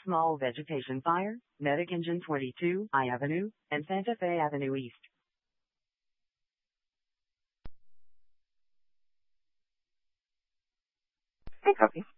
small vegetation fire, Medic Engine 22, I Avenue, and Santa Fe Avenue East. I copy.